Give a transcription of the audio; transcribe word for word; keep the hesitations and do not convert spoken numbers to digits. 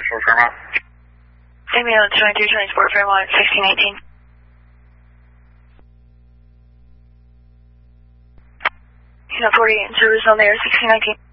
for Fairmont. Email twenty-two Transport Fairmont sixteen eighteen. You know, forty-eight in service on there, sixteen nineteen.